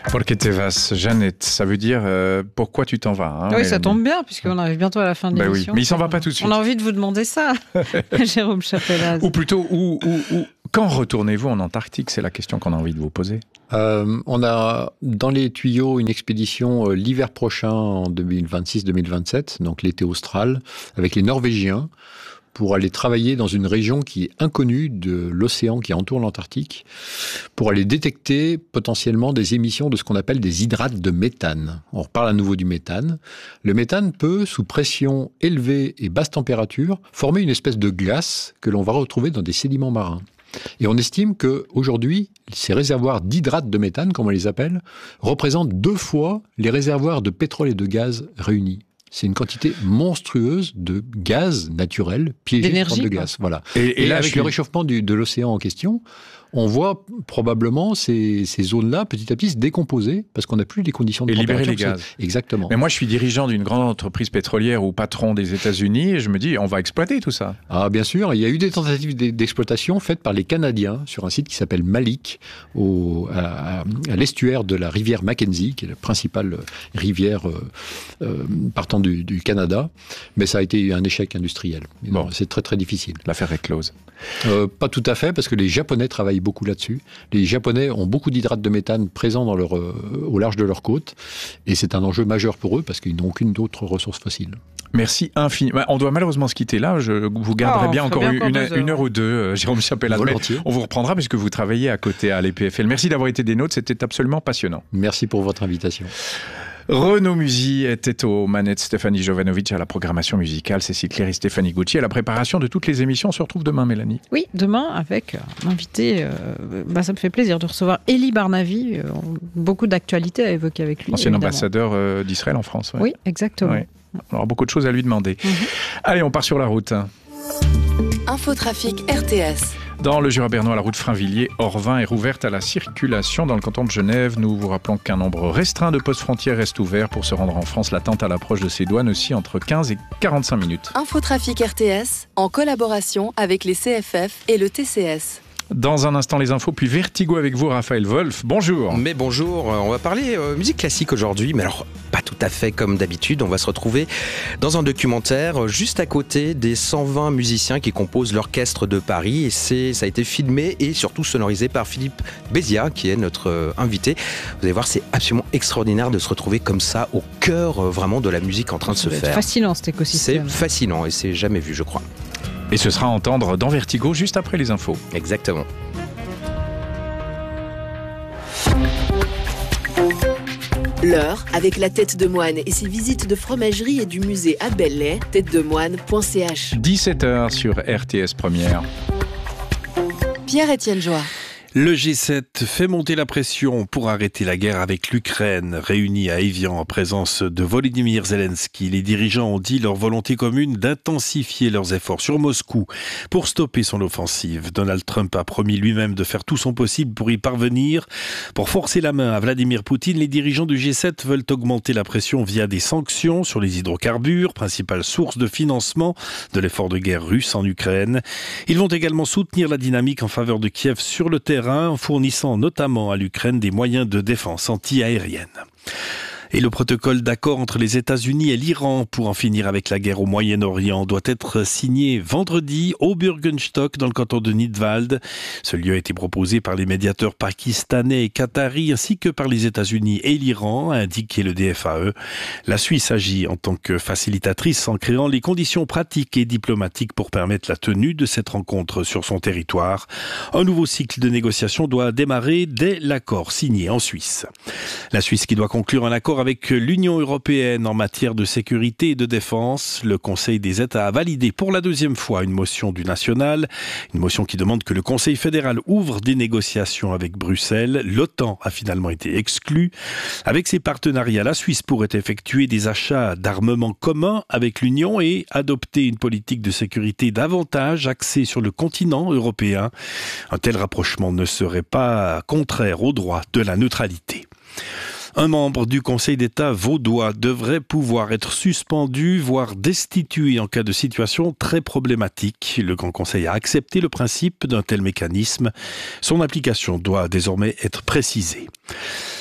Porque te vas, Jeannette, ça veut dire pourquoi tu t'en vas. Hein, oui, ça tombe bien, puisqu'on arrive bientôt à la fin de l'émission. Oui. Mais il s'en va pas tout de suite. On a envie de vous demander ça, Jérôme Chapelaz. Ou plutôt, quand retournez-vous en Antarctique? C'est la question qu'on a envie de vous poser. On a dans les tuyaux une expédition l'hiver prochain, en 2026-2027, donc l'été austral, avec les Norvégiens, pour aller travailler dans une région qui est inconnue de l'océan qui entoure l'Antarctique, pour aller détecter potentiellement des émissions de ce qu'on appelle des hydrates de méthane. On reparle à nouveau du méthane. Le méthane peut, sous pression élevée et basse température, former une espèce de glace que l'on va retrouver dans des sédiments marins. Et on estime qu'aujourd'hui, ces réservoirs d'hydrates de méthane, comme on les appelle, représentent 2 fois les réservoirs de pétrole et de gaz réunis. C'est une quantité monstrueuse de gaz naturel piégé sous forme de glace. Voilà. Et là, avec le réchauffement de l'océan en question, on voit probablement ces zones-là petit à petit se décomposer parce qu'on n'a plus les conditions de température. Et libérer les gaz. Exactement. Mais moi, je suis dirigeant d'une grande entreprise pétrolière ou patron des États-Unis et je me dis, on va exploiter tout ça. Ah, bien sûr. Il y a eu des tentatives d'exploitation faites par les Canadiens sur un site qui s'appelle Malik, à l'estuaire de la rivière Mackenzie, qui est la principale rivière partant du Canada. Mais ça a été un échec industriel. Bon. C'est très, très difficile. L'affaire est close. Pas tout à fait, parce que les Japonais travaillent beaucoup là-dessus. Les Japonais ont beaucoup d'hydrates de méthane présents au large de leur côte, et c'est un enjeu majeur pour eux, parce qu'ils n'ont aucune autre ressource fossile. Merci infiniment. On doit malheureusement se quitter là. Je vous garderai bien encore une heure ou deux, Jérôme Chapelaz. On vous reprendra puisque vous travaillez à côté à l'EPFL. Merci d'avoir été des nôtres, c'était absolument passionnant. Merci pour votre invitation. Renaud Musy était aux manettes, Stéphanie Jovanovic à la programmation musicale, Cécile Claire et Stéphanie Gucci à la préparation de toutes les émissions. On se retrouve demain, Mélanie. Oui, demain avec un invité. Ça me fait plaisir de recevoir Elie Barnavi. Beaucoup d'actualités à évoquer avec lui. Ancien ambassadeur d'Israël en France. Ouais. Oui, exactement. Ouais. On aura beaucoup de choses à lui demander. Allez, on part sur la route. Infotrafic RTS. Dans le Jura bernois, la route Frainvilliers-Orvin est rouverte à la circulation dans le canton de Genève. Nous vous rappelons qu'un nombre restreint de postes frontières reste ouvert pour se rendre en France. L'attente à l'approche de ces douanes aussi entre 15 et 45 minutes. Infotrafic RTS, en collaboration avec les CFF et le TCS. Dans un instant, les infos, puis Vertigo avec vous, Raphaël Wolf. Bonjour. Mais bonjour, on va parler musique classique aujourd'hui, mais alors pas tout à fait comme d'habitude. On va se retrouver dans un documentaire juste à côté des 120 musiciens qui composent l'Orchestre de Paris. Et ça a été filmé et surtout sonorisé par Philippe Béziat, qui est notre invité. Vous allez voir, c'est absolument extraordinaire de se retrouver comme ça, au cœur vraiment de la musique en train de se faire. C'est fascinant cet écosystème. C'est fascinant et c'est jamais vu, je crois. Et ce sera à entendre dans Vertigo juste après les infos. Exactement. L'heure avec la tête de moine et ses visites de fromagerie et du musée à Belley, têtedemoine.ch. 17h sur RTS Première. Pierre-Étienne Joie. Le G7 fait monter la pression pour arrêter la guerre avec l'Ukraine. Réunis à Évian en présence de Volodymyr Zelensky, les dirigeants ont dit leur volonté commune d'intensifier leurs efforts sur Moscou pour stopper son offensive. Donald Trump a promis lui-même de faire tout son possible pour y parvenir. Pour forcer la main à Vladimir Poutine, les dirigeants du G7 veulent augmenter la pression via des sanctions sur les hydrocarbures, principale source de financement de l'effort de guerre russe en Ukraine. Ils vont également soutenir la dynamique en faveur de Kiev sur le terrain, en fournissant notamment à l'Ukraine des moyens de défense anti-aérienne. Et le protocole d'accord entre les États-Unis et l'Iran pour en finir avec la guerre au Moyen-Orient doit être signé vendredi au Bürgenstock dans le canton de Nidwald. Ce lieu a été proposé par les médiateurs pakistanais et qataris ainsi que par les États-Unis et l'Iran, a indiqué le DFAE. La Suisse agit en tant que facilitatrice en créant les conditions pratiques et diplomatiques pour permettre la tenue de cette rencontre sur son territoire. Un nouveau cycle de négociations doit démarrer dès l'accord signé en Suisse. La Suisse qui doit conclure un accord avec l'Union européenne en matière de sécurité et de défense. Le Conseil des États a validé pour la 2e fois une motion du national, une motion qui demande que le Conseil fédéral ouvre des négociations avec Bruxelles. L'OTAN a finalement été exclue. Avec ses partenariats, la Suisse pourrait effectuer des achats d'armements communs avec l'Union et adopter une politique de sécurité davantage axée sur le continent européen. Un tel rapprochement ne serait pas contraire au droit de la neutralité. Un membre du Conseil d'État vaudois devrait pouvoir être suspendu, voire destitué en cas de situation très problématique. Le Grand Conseil a accepté le principe d'un tel mécanisme. Son application doit désormais être précisée.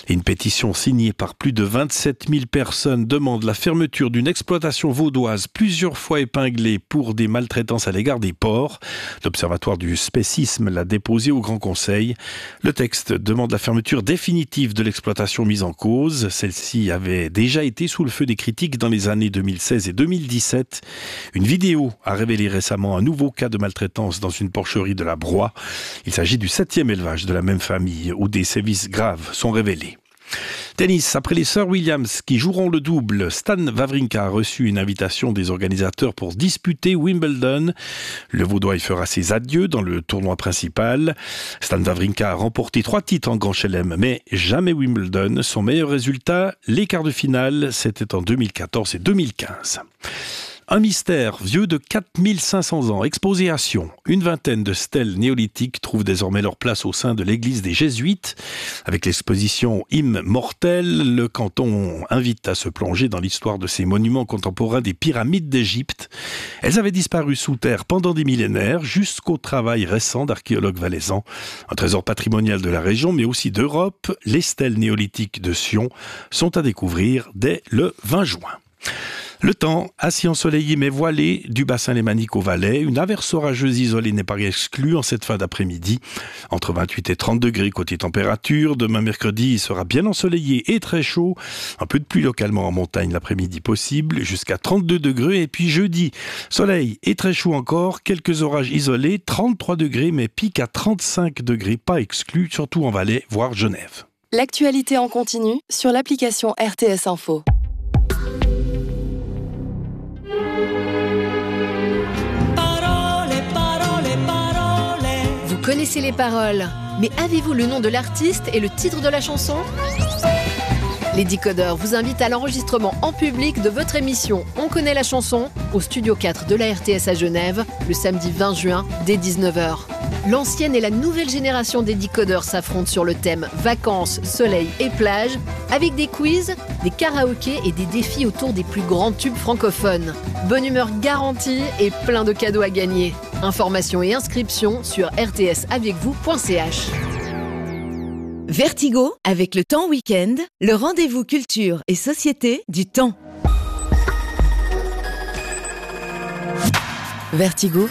Et une pétition signée par plus de 27 000 personnes demande la fermeture d'une exploitation vaudoise plusieurs fois épinglée pour des maltraitances à l'égard des porcs. L'Observatoire du spécisme l'a déposé au Grand Conseil. Le texte demande la fermeture définitive de l'exploitation mise en cause. Celle-ci avait déjà été sous le feu des critiques dans les années 2016 et 2017. Une vidéo a révélé récemment un nouveau cas de maltraitance dans une porcherie de la Broye. Il s'agit du 7e élevage de la même famille où des sévices graves sont révélés. Tennis, après les sœurs Williams qui joueront le double, Stan Wawrinka a reçu une invitation des organisateurs pour disputer Wimbledon. Le Vaudois y fera ses adieux dans le tournoi principal. Stan Wawrinka a remporté 3 titres en Grand Chelem, mais jamais Wimbledon. Son meilleur résultat, les quarts de finale, c'était en 2014 et 2015. Un mystère vieux de 4500 ans, exposé à Sion. Une vingtaine de stèles néolithiques trouvent désormais leur place au sein de l'église des Jésuites. Avec l'exposition Immortel, le canton invite à se plonger dans l'histoire de ces monuments contemporains des pyramides d'Égypte. Elles avaient disparu sous terre pendant des millénaires, jusqu'au travail récent d'archéologues valaisans. Un trésor patrimonial de la région, mais aussi d'Europe, les stèles néolithiques de Sion sont à découvrir dès le 20 juin. Le temps, assis ensoleillé mais voilé, du bassin lémanique au Valais. Une averse orageuse isolée n'est pas exclue en cette fin d'après-midi. Entre 28 et 30 degrés côté température. Demain mercredi, il sera bien ensoleillé et très chaud. Un peu de pluie localement en montagne l'après-midi possible, jusqu'à 32 degrés. Et puis jeudi, soleil et très chaud encore. Quelques orages isolés, 33 degrés mais pic à 35 degrés, pas exclu, surtout en Valais, voire Genève. L'actualité en continu sur l'application RTS Info. Vous connaissez les paroles, mais avez-vous le nom de l'artiste et le titre de la chanson ? Les Décodeurs vous invitent à l'enregistrement en public de votre émission On connaît la chanson au Studio 4 de la RTS à Genève le samedi 20 juin dès 19h. L'ancienne et la nouvelle génération des Décodeurs s'affrontent sur le thème vacances, soleil et plage avec des quiz, des karaokés et des défis autour des plus grands tubes francophones. Bonne humeur garantie et plein de cadeaux à gagner. Informations et inscriptions sur rtsavecvous.ch. Vertigo, avec le Temps Week-end, le rendez-vous culture et société du Temps. Vertigo,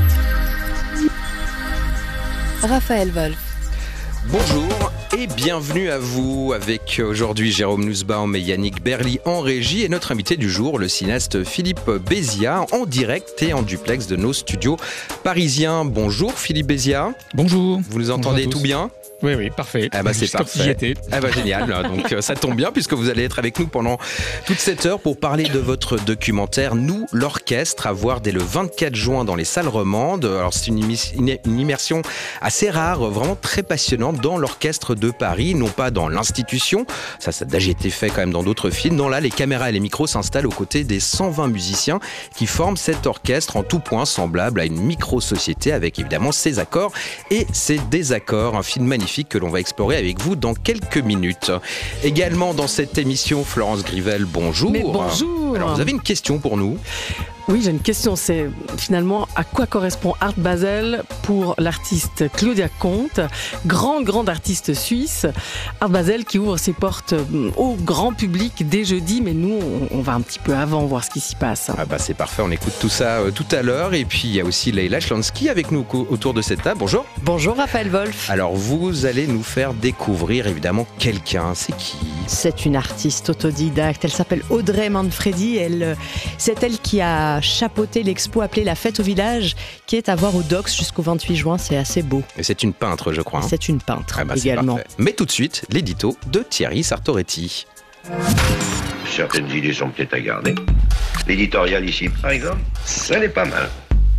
Raphaël Wolf. Bonjour et bienvenue à vous avec aujourd'hui Jérôme Nussbaum et Yannick Berly en régie et notre invité du jour, le cinéaste Philippe Béziat, en direct et en duplex de nos studios parisiens. Bonjour Philippe Béziat. Bonjour. Vous nous entendez tout bien ? Oui, parfait. Ah bah c'est parfait. Génial. Donc ça tombe bien puisque vous allez être avec nous pendant toute cette heure pour parler de votre documentaire Nous, l'orchestre, à voir dès le 24 juin dans les salles romandes. Alors c'est une immersion assez rare, vraiment très passionnante dans l'orchestre de Paris, non pas dans l'institution. Ça a déjà été fait quand même dans d'autres films. Non, là, les caméras et les micros s'installent aux côtés des 120 musiciens qui forment cet orchestre en tout point semblable à une micro-société avec évidemment ses accords et ses désaccords. Un film magnifique que l'on va explorer avec vous dans quelques minutes. Également dans cette émission, Florence Grivel, bonjour. Mais bonjour. Alors vous avez une question pour nous ? Oui, j'ai une question, c'est finalement à quoi correspond Art Basel pour l'artiste Claudia Comte, grande artiste suisse. Art Basel qui ouvre ses portes au grand public dès jeudi, mais nous on va un petit peu avant voir ce qui s'y passe. Ah bah c'est parfait, on écoute tout ça tout à l'heure. Et puis il y a aussi Leila Schlansky avec nous autour de cette table. Bonjour. Bonjour Raphaël Wolf. Alors vous allez nous faire découvrir évidemment quelqu'un, c'est qui ? C'est une artiste autodidacte, elle s'appelle Audrey Manfredi, c'est elle qui a chapeauté l'expo appelée La Fête au Village, qui est à voir au Dox jusqu'au 28 juin, c'est assez beau. Et c'est une peintre, je crois. C'est une peintre également. Mais tout de suite, l'édito de Thierry Sartoretti. Certaines idées sont peut-être à garder. L'éditorial ici, par exemple, ça n'est pas mal.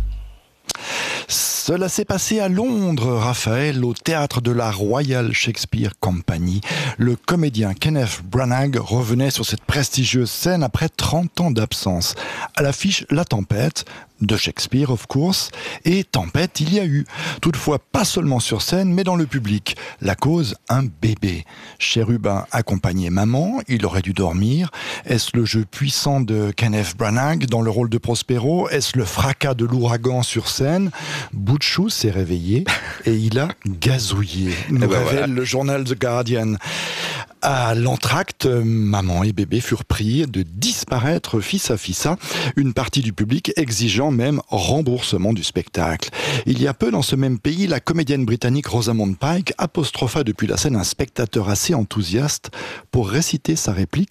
Cela s'est passé à Londres, Raphaël, au théâtre de la Royal Shakespeare Company. Le comédien Kenneth Branagh revenait sur cette prestigieuse scène après 30 ans d'absence. À l'affiche, La Tempête, de Shakespeare, of course, et tempête il y a eu. Toutefois, pas seulement sur scène, mais dans le public. La cause, un bébé. Chérubin accompagnait maman, il aurait dû dormir. Est-ce le jeu puissant de Kenneth Branagh dans le rôle de Prospero ? Est-ce le fracas de l'ouragan sur scène ? Butchou s'est réveillé et il a gazouillé, nous révèle le journal The Guardian. À l'entracte, maman et bébé furent priés de disparaître fils à fissa, une partie du public exigeant même remboursement du spectacle. Il y a peu, dans ce même pays, la comédienne britannique Rosamund Pike apostropha depuis la scène un spectateur assez enthousiaste pour réciter sa réplique